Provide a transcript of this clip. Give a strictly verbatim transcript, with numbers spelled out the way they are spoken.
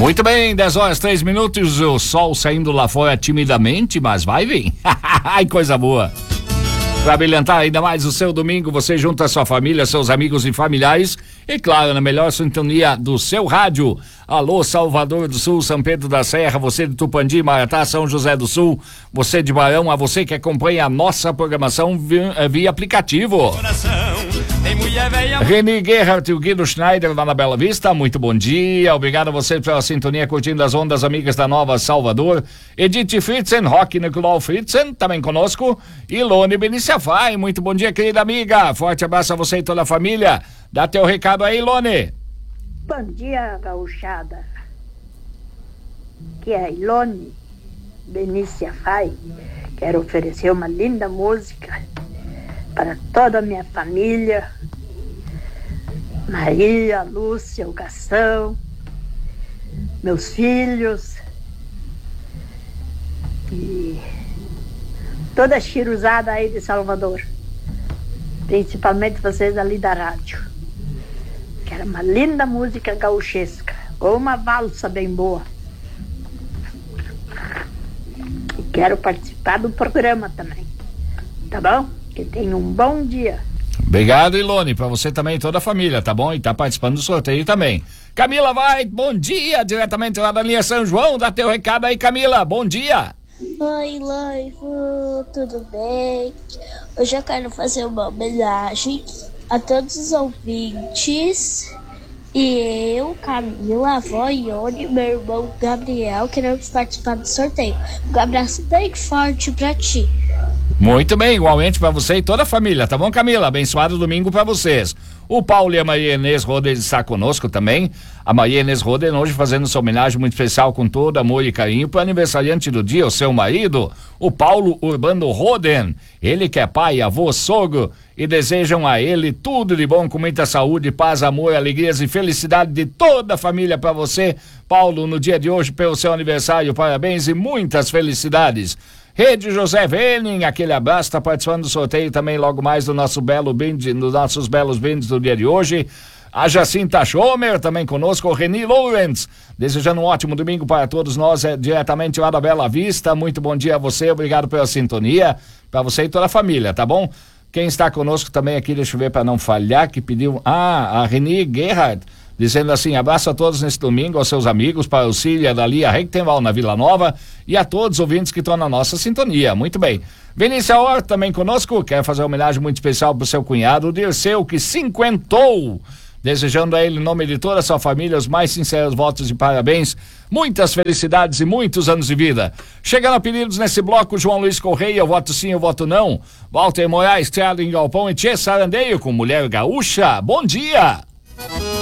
Muito bem, dez horas, três minutos, o sol saindo lá fora timidamente, mas vai vir. Ai, coisa boa. Para brilhantar ainda mais o seu domingo, você junta a sua família, seus amigos e familiares e, claro, na melhor sintonia do seu rádio. Alô, Salvador do Sul, São Pedro da Serra, você de Tupandi, Maratá, São José do Sul, você de Barão, a você que acompanha a nossa programação via, via aplicativo. Reni Gerhardt e o Guido Schneider lá na Bela Vista, muito bom dia, obrigado a você pela sintonia curtindo as ondas amigas da Nova Salvador. Edith Fritzen, Rock Nicolau Fritzen, também conosco, e Lone Benícia Fai, muito bom dia, querida amiga, forte abraço a você e toda a família, dá teu recado aí, Lone. Bom dia, gauchada, que é a Ilone Benícia Fai. Quero oferecer uma linda música para toda a minha família, Maria, Lúcia, o Gastão, meus filhos e toda a chiruzada aí de Salvador, principalmente vocês ali da rádio. Quero uma linda música gauchesca, ou uma valsa bem boa. E quero participar do programa também, tá bom? Que tenha um bom dia. Obrigado, Ilone, pra você também e toda a família, tá bom? E tá participando do sorteio também. Camila vai, bom dia, diretamente lá da linha São João, dá teu recado aí, Camila, bom dia. Oi, Loivo, tudo bem? Hoje eu quero fazer uma homenagem a todos os ouvintes. E eu, Camila, a avó Ione, meu irmão Gabriel, queremos participar do sorteio. Um abraço bem forte pra ti. Muito bem, igualmente pra você e toda a família, tá bom, Camila? Abençoado domingo pra vocês. O Paulo e a Maria Inês Roden está conosco também. A Maria Inês Roden hoje fazendo sua homenagem muito especial com todo amor e carinho para o aniversariante do dia, o seu marido, o Paulo Urbano Roden. Ele que é pai, avô, sogro e desejam a ele tudo de bom, com muita saúde, paz, amor, alegrias e felicidade de toda a família para você, Paulo, no dia de hoje pelo seu aniversário. Parabéns e muitas felicidades. Rede José Venin, aquele abraço, está participando do sorteio também logo mais do nosso belo brinde, dos nossos belos brindes do dia de hoje. A Jacinta Schomer também conosco, o Reni Lawrence, desejando um ótimo domingo para todos nós, é, diretamente lá da Bela Vista. Muito bom dia a você, obrigado pela sintonia, para você e toda a família, tá bom? Quem está conosco também aqui, deixa eu ver para não falhar, que pediu, ah, a Reni Gerhardt, dizendo assim, abraço a todos nesse domingo, aos seus amigos, para o Cília da Lia Rectenval na Vila Nova e a todos os ouvintes que estão na nossa sintonia. Muito bem. Vinícius Horta também conosco, quer fazer uma homenagem muito especial para o seu cunhado, o Dirceu, que cinquentou, desejando a ele, em nome de toda a sua família, os mais sinceros votos de parabéns, muitas felicidades e muitos anos de vida. Chegando a pedidos nesse bloco, João Luiz Correia, eu voto sim, eu voto não. Walter Moraes, Teatro em Galpão e Tchê Sarandeio com Mulher Gaúcha. Bom dia!